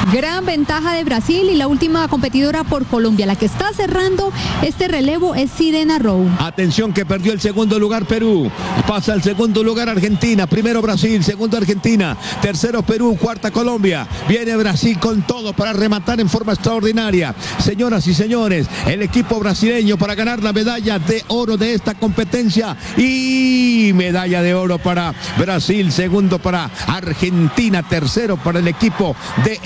Gran ventaja de Brasil y la última competidora por Colombia. La que está cerrando este relevo es Sirena Rowe. Atención que perdió el segundo lugar Perú. Pasa al segundo lugar Argentina. Primero Brasil, segundo Argentina. Tercero Perú, cuarta Colombia. Viene Brasil con todo para rematar en forma extraordinaria. Señoras y señores, el equipo brasileño para ganar la medalla de oro de esta competencia. Y medalla de oro para Brasil, segundo para Argentina, tercero para el equipo de